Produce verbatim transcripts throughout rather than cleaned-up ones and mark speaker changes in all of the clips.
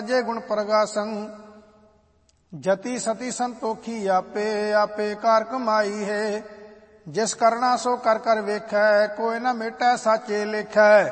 Speaker 1: ਜੇ ਗੁਣ ਪ੍ਰਗਾਸੰ। ਜਤੀ ਸਤੀ ਸੰਤੋਖੀ ਆਪੇ, ਆਪੇ ਕਾਰ ਕਮਾਈ ਹੈ। ਜਿਸ ਕਰਨਾ ਸੋ ਕਰ ਕਰ ਵੇਖੈ, ਕੋਈ ਨਾ ਮੇਟੈ ਸਾਚੇ ਲੇਖੈ।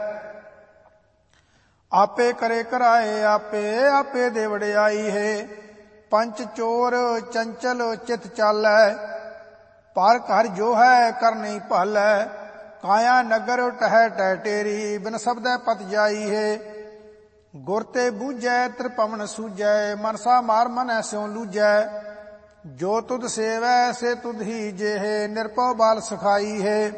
Speaker 1: ਆਪੇ ਕਰੇ ਕਰਾਏ ਆਪੇ, ਆਪੇ ਦੇ ਵਡਿਆਈ ਹੈ। ਪੰਚ ਚੋਰ ਚੰਚਲ ਚਿਤ ਚਾਲੈ, ਪਰ ਘਰ ਜੋ ਹੈ ਕਰ ਨਹੀਂ ਭਾਲੈ। ਕਾਇਆ ਨਗਰ ਟਹਿ ਟਹਿ ਟੇਰੀ, ਬਿਨ ਸਬਦੈ ਪਤ ਜਾਈ ਹੈ। ਗੁਰ ਤੇ ਬੂਝੈ ਤ੍ਰਿਪਵਨ ਸੂਝੈ, ਮਨਸਾ ਮਾਰ ਮਨ ਐਸਿਉ ਲੂਝੈ। ਜੋ ਤੁਧ ਸੇਵੈ ਸੇ ਤੁਧ ਹੀ ਜੇਹ, ਨਿਰਭਉ ਬਾਲ ਸਖਾਈ ਹੈ।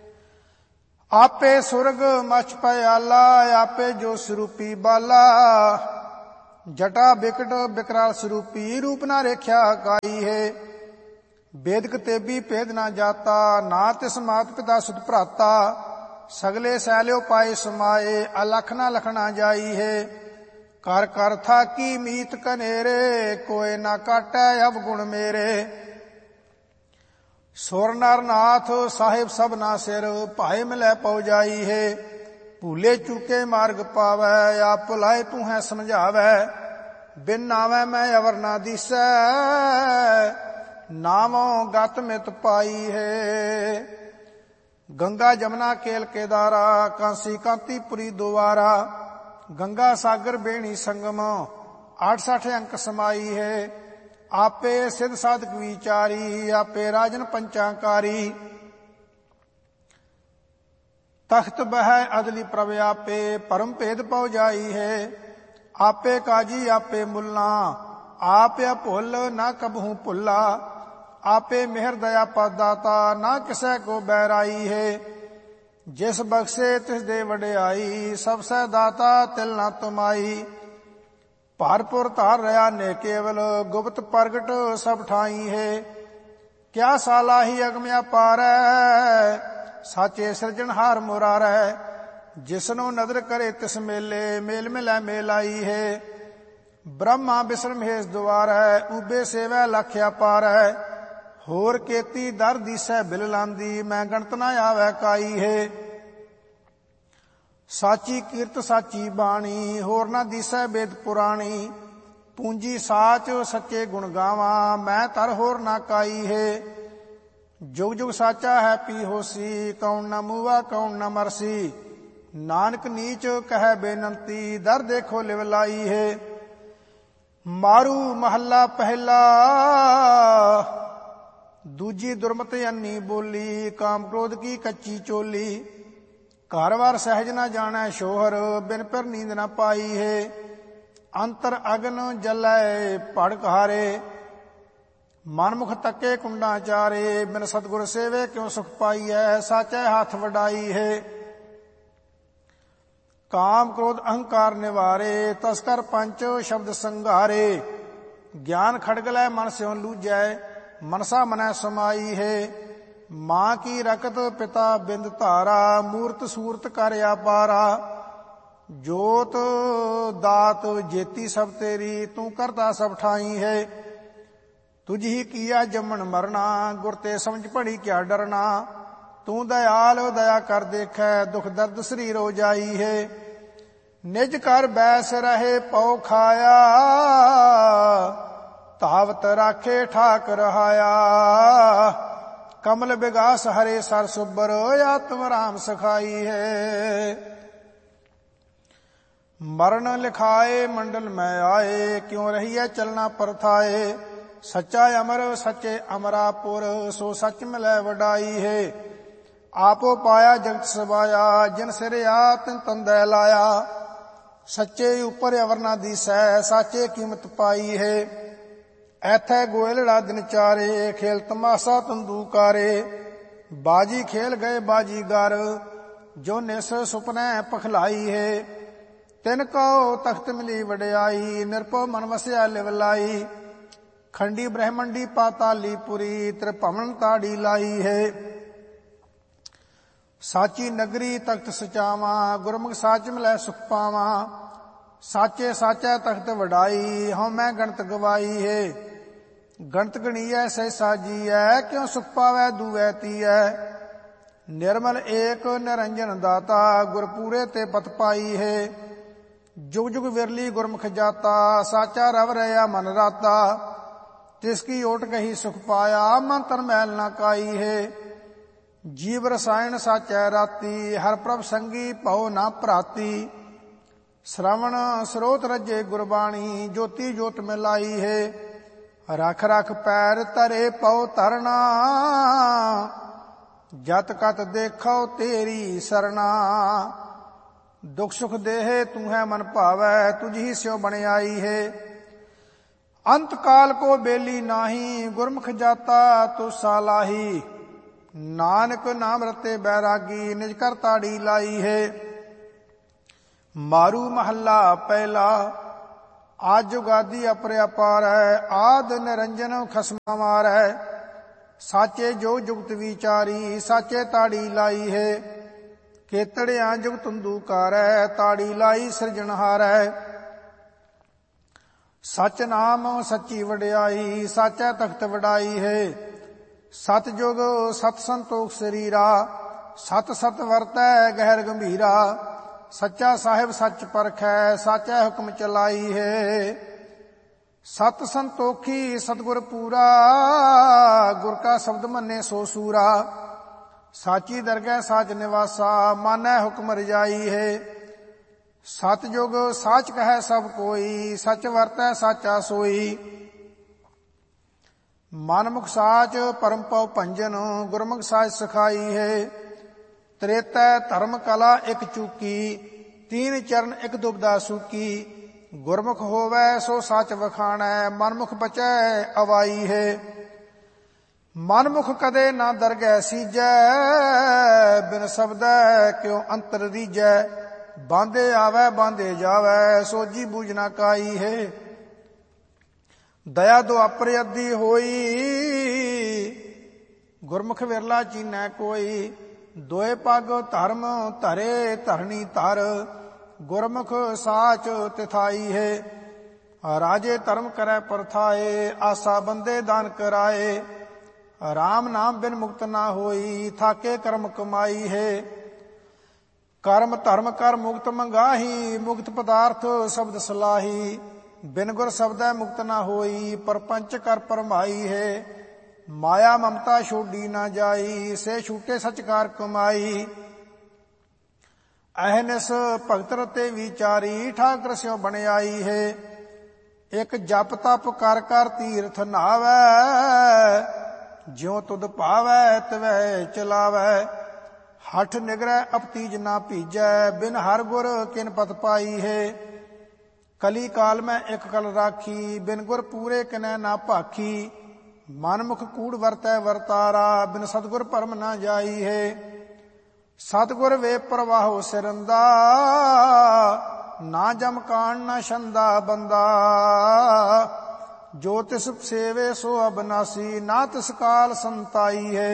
Speaker 1: ਆਪੇ ਸੁਰਗ ਮਛ ਪਿਆਲਾ, ਆਪੇ ਜੋ ਸਰੂਪੀ ਬਾਲਾ। ਜਟਾ ਬਿਕਟ ਬਿਕਰਾਲ ਸਰੂਪੀ, ਰੂਪ ਨਾ ਰੇਖਿਆ ਕਾਈ ਹੈ। ਬੇਦਕ ਤੇਬੀ ਭੇਦ ਨਾ ਜਾਤਾ, ਨਾ ਤਿਸ ਮਾਤ ਪਿਤਾ ਸੁਤ ਭਰਾਤਾ। ਸਗਲੇ ਸੈਲਿਓ ਪਾਏ ਸਮਾਏ, ਅਲਖ ਨਾ ਲਖਣਾ ਜਾਈ ਹੈ। ਕਰ ਕਰ ਥਾਕੀ ਮੀਤ ਕਨੇਰੇ, ਕੋਏ ਨਾ ਕਾਟੈ ਅਵਗੁਣ ਮੇਰੇ। ਸੁਰ ਨਰ ਨਾਥ ਸਾਹਿਬ ਸਭਨਾ ਸਿਰ, ਭਾਏ ਮਿਲੈ ਪਉ ਜਾਈ ਹੈ। ਭੂਲੇ ਚੂਕੇ ਮਾਰਗ ਪਾਵੈ, ਆਪ ਭੁਲਾਏ ਤੂੰ ਹੈ ਸਮਝਾਵੈ। ਬਿਨ ਨਾਵੈ ਮੈਂ ਅਵਰ ਨਾ ਦੀਸੈ, ਨਾਮੋਂ ਗਤ ਮਿਤ ਪਾਈ ਹੈ। ਗੰਗਾ ਜਮਨਾ ਕੇਲ ਕੇਦਾਰਾ, ਕਾਂਸੀ ਕਾਂਤੀਪੁਰੀ ਦੁਆਰਾ। ਗੰਗਾ ਸਾਗਰ ਬੇਣੀ ਸੰਗਮ, ਆਠ ਸਠ ਅੰਕ ਸਮਾਈ ਹੈ। ਆਪੇ ਸਿਧ ਸਾਧਕ ਵਿਚਾਰੀ, ਆਪੇ ਰਾਜਨ ਪੰਚਾਕਾਰੀ। ਤਖਤ ਬਹਿ ਅਦਲੀ ਪ੍ਰਭ ਆਪੇ, ਪਰਮ ਭੇਦ ਪਉ ਜਾਈ ਹੈ। ਆਪੇ ਕਾਜੀ ਆਪੇ ਮੁੱਲਾ, ਆਪੇ ਭੁੱਲ ਨਾ ਕਬਹੂ ਭੁੱਲਾ। ਆਪੇ ਮਿਹਰ ਦਇਆ ਪਦ ਦਾਤਾ, ਨਾ ਕਿਸੇ ਕੋ ਬੈਰਾਈ ਹੈ। ਜਿਸ ਬਖਸ਼ੇ ਤਿਸ ਦੇ ਵਡਿਆਈ, ਸਭ ਸਹਿ ਦਾਤਾ ਤਿਲ ਨਾ ਤੁਮਾਈ। ਭਰਪੁਰ ਧਾਰ ਰਿਆ ਨੇ ਕੇਵਲ, ਗੁਪਤ ਪ੍ਰਗਟ ਸਭ ਠਾਈ ਹੈ। ਕਿਆ ਸਾਲਾਹੀ ਅਗਮ ਅਪਾਰੈ, ਸਾਚੇ ਸਿਰਜਣਹਾਰ ਮੁਰਾਰੈ। ਜਿਸਨੂੰ ਨਦਰ ਕਰੇ ਤਿਸ ਮੇਲੇ, ਮੇਲ ਮਿਲੈ ਮੇਲ ਆਈ ਹੈ। ਬ੍ਰਹਮਾ ਬਿਸਰ ਮਹੇਸ਼ ਦੁਆਰੈ, ਊਬੇ ਸੇਵੈ ਲਖ ਅਪਾਰੈ। ਹੋਰ ਕੇਤੀ ਦਰ ਦੀਸੈ ਬਿਲ ਲਾਂਦੀ, ਮੈਂ ਗਣਤ ਨਾ ਆਵੈ ਕਾਈ ਹੈ। ਸਾਚੀ ਕੀਰਤ ਸਾਚੀ ਬਾਣੀ, ਹੋਰ ਨਾ ਦੀਸੈ ਵੇਦ ਪੁਰਾਣੀ। ਪੂੰਜੀ ਸਾਚ ਸੱਚੇ ਗੁਣ ਗਾਵਾਂ, ਮੈਂ ਤਰ ਹੋਰ ਨਾ ਕਾਈ ਹੈ। ਜੁਗ ਜੁਗ ਸਾਚਾ ਹੈ ਪੀ ਹੋਸੀ, ਕੌਣ ਨਾ ਮੂਵਾ ਕੌਣ ਨਾ ਮਰਸੀ। ਨਾਨਕ ਨੀਚ ਕਹਿ ਬੇਨੰਤੀ, ਦਰ ਦੇਖੋ ਲਿਵ ਲਾਈ ਹੈ। ਮਾਰੂ ਮਹੱਲਾ ਪਹਿਲਾ, ਦੂਜੀ ਦੁਰਮਤ ਅੰਨੀ ਬੋਲੀ। ਕਾਮ ਕ੍ਰੋਧ ਕੀ ਕੱਚੀ ਚੋਲੀ, ਘਰ ਵਾਰ ਸਹਿਜ ਨਾ ਜਾਣੈ ਸ਼ੋਹਰ। ਬਿਨ ਪਰ ਨੀਂਦ ਨਾ ਪਾਈ ਹੈ। ਅੰਤਰ ਅਗਨ ਜਲੈ ਭੜਕ ਹਾਰੇ, ਮਨਮੁਖ ਤੱਕੇ ਕੁੰਡਾ ਚਾਰੇ। ਬਿਨ ਸਤਿਗੁਰ ਸੇਵੇ ਕਿਉ ਸੁਖ ਪਾਈਐ, ਸਾਚੈ ਹੱਥ ਵਡਾਈ ਹੈ। ਕਾਮ ਕ੍ਰੋਧ ਅਹੰਕਾਰ ਨਿਵਾਰੇ, ਤਸਕਰ ਪੰਚ ਸ਼ਬਦ ਸੰਘਾਰੇ। ਗਿਆਨ ਖੜਗ ਲੈ ਮਨ ਸਿਉ ਲੂਝੈ, ਮਨਸਾ ਮਨੈ ਸਮਾਈ ਹੈ। ਮਾਂ ਕੀ ਰਕਤ ਪਿਤਾ ਬਿੰਦ ਧਾਰਾ, ਮੂਰਤ ਸੂਰਤ ਕਰ ਆਪਾਰਾ। ਜੋਤ ਦਾਤ ਜੇਤੀ ਸਭ ਤੇਰੀ, ਤੂੰ ਕਰਤਾ ਸਭ ਠਾਈ ਹੈ। ਤੁਝ ਹੀ ਕੀਆ ਜੰਮਣ ਮਰਨਾ, ਗੁਰ ਤੇ ਸਮਝ ਪੜੀ ਕਿਆ ਡਰਨਾ। ਤੂੰ ਦਇਆਲ ਦਇਆ ਕਰ ਦੇਖੈ, ਦੁਖ ਦਰਦ ਸਰੀਰ ਹੋ ਜਾਈ ਹੈ। ਨਿਜ ਕਰ ਬੈਸ ਰਹੇ ਪਉ ਖਾਇਆ, ਧਾਵਤ ਰਾਖੇ ਠਾਕ ਰਹਾਇਆ। ਕਮਲ ਬਿਗਾਸ ਹਰੇ ਸਰ ਸੁਬਰ, ਆਤਮ ਰਾਮ ਸਖਾਈ ਹੈ। ਮਰਨ ਲਿਖਾਏ ਮੰਡਲ ਮੈਂ ਆਏ, ਕਿਉ ਰਹੀਐ ਚਲਣਾ ਪਰਥਾਏ। ਸੱਚਾ ਅਮਰ ਸੱਚੇ ਅਮਰਾਪੁਰ, ਸੋ ਸੱਚ ਮਿਲੈ ਵਡਾਈ ਹੈ। ਆਪੋ ਪਾਇਆ ਜਗਤ ਸਵਾਇਆ, ਜਿਨ ਸਿਰਿਆ ਤਿਨ ਤੰਦੈ ਲਾਇਆ। ਸੱਚੇ ਉਪਰ ਅਵਰ ਨਾ ਦੀਸੈ, ਸਾਚੇ ਕੀਮਤ ਪਾਈ ਹੈ। ਐਥੈ ਗੋਇਲੜਾ ਦਿਨ ਚਾਰੇ, ਖੇਲ ਤਮਾਸ਼ਾ ਤੰਦੂਕਾਰੇ। ਬਾਜੀ ਖੇਲ ਗਏ ਬਾਜੀਗਰ, ਜੋ ਨਿਸ ਸੁਪਨੈ ਪਖਲਾਈ ਹੈ। ਤਿਨ ਕਉ ਤਖਤ ਮਿਲੀ ਵਡਿਆਈ, ਨਿਰਭਉ ਮਨ ਵਸਿਆ ਲਿਵ ਲਾਈ। ਖੰਡੀ ਬ੍ਰਹਮੰਡੀ ਪਾਤਾਲੀ ਪੁਰੀ, ਤ੍ਰਿਭਵਨ ਤਾੜੀ ਲਾਈ ਹੈ। ਸਾਚੀ ਨਗਰੀ ਤਖਤ ਸਚਾਵਾਂ, ਗੁਰਮੁਖ ਸਾਚ ਮਿਲੈ ਸੁਖ ਪਾਵਾਂ। ਸਾਚੇ ਸਾਚੈ ਤਖਤ ਵਡਾਈ, ਹਉ ਮੈਂ ਗਣਤ ਗਵਾਈ ਹੈ। ਗਣਤ ਗਣੀਐ ਸਹਿਸਾ ਜੀਐ, ਕਿਉ ਸੁਖ ਪਾਵੈ ਦੂਵੈ ਤੀਐ। ਨਿਰਮਲ ਏਕ ਨਿਰੰਜਨ ਦਾਤਾ, ਗੁਰ ਪੂਰੇ ਤੇ ਪਤ ਪਾਈ ਹੈ। जुग जुग विरली गुरमुख जाता, साचा रव रया मन राता। तिसकी ओट कही सुख पाया, मन तन मैल ना काई है। जीव रसायन साचै राती, हर प्रभ संगी पौ ना भराती। श्रवण स्रोत रजे गुरबाणी, ज्योति ज्योत मिलाई है। रख रख पैर तरे पौ तरना, जत कत देखो तेरी सरना। दुख सुख देहे तू है मन भावै, तुझी स्यो बनियाई है। अंत काल को बेली नाही, गुरमुख जाता तु सालाही। नानक नाम रते बैरागी, निज कर ताड़ी लाई है। मारू महला पहला, आज जुगादी अपर अपार है। आद निरंजन खसमा मार है, साचे जो जुगत विचारी। साचे ताड़ी लाई है, केतड़िया जुगत तुंदूकार है। ताड़ी लाई सिरजनहार है, सच नाम सच्ची वड्याई। साचा तख्त वडाई है, सत जुग सत संतोख शरीरा। सत सत वरतै गहर गंभीरा। सच्चा साहिब सच परखै, साचा हुक्म चलाई है। सत संतोखी सतगुर पूरा, गुर का शब्द मन्ने सो सूरा। साची दरगह साच निवासा, मानै हुक्म रजाई है। सत जुग साच कह सब कोई, सच वरतै साचा सोई। मनमुख साच परम पव भंजन, गुरमुख साच सखाई है। त्रेतै धर्म कला एक चूकी, तीन चरण एक दुबदा सूकी। गुरमुख होवै सो साच वखाणै, मनमुख बचै अवाई है। मनमुख कदे ना दरगह सीजै, बिन शब्दै क्यों अंतर रीजै। बांधे आवै बांधे जावै, सोजी बूझना काई है। दया दुआपर अद्धी होई, गुरमुख विरला चीनै कोई। दोए पग धर्म धरे धरनी धर, गुरमुख साच तिथाई है। राजे धर्म करै परथाए, आसा बंदे दान कराए। राम नाम बिन मुक्त ना होई, थाके कर्म कमाई है। कर्म धर्म कर मुक्त मंगाही, मुक्त पदार्थ शब्द सलाही। बिन गुर शब्दै मुक्त ना होई, परपंच कर परमाई है। माया ममता छोड़ी ना जाई, से छूटे सचकार कमाई। अहनिस भगत रते विचारी, ठाकर स्यों बनियाई है। एक जप तप कर कर तीर्थ नावै, ज्यों तुद पावै तिवै चलावै। हठ निगरह अपतीज ना भीजै, बिन हर गुर किन पत पाई है। कली काल में एक कल राखी, बिन गुर पूरे किनै ना भाखी। मनमुख कूड़ वरतै वरतारा, बिन सतगुर परम ना जाई है। सतगुर वे प्रवाहो सिरंदा, ना जम कान ना छंदा बंदा। जो तिस सेवे सो अबनासी, ना तिस काल संताई है।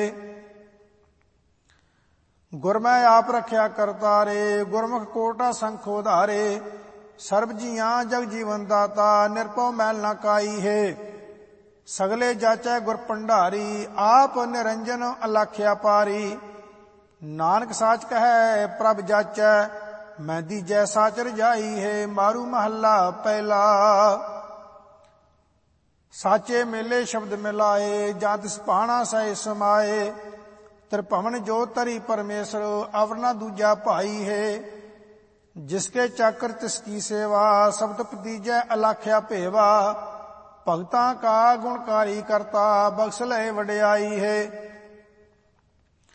Speaker 1: गुर मैं आप रख्या करतारे, गुरमुख कोटा संखो धारे। सर्व जियां जग जीवन दाता, निरपौ मैल ना काई है। सगले जाचै गुर भंडारी, आप निरंजन अलाख्या पारी। नानक साच कहे प्रभ जाचै, मैं दीजै साच रजाई है। मारू महला पहला, साचे मेले शब्द मिलाए। जां तिस पाणा सह समाए। त्रिभवन जो तरी परमेश्वर, अवर ना दूजा भाई है। जिसके चाकर तिसकी सेवा, शब्द पतीजै अलाख्या भेवा। भगतां का गुणकारी करता, बख्श लय वड्याई है।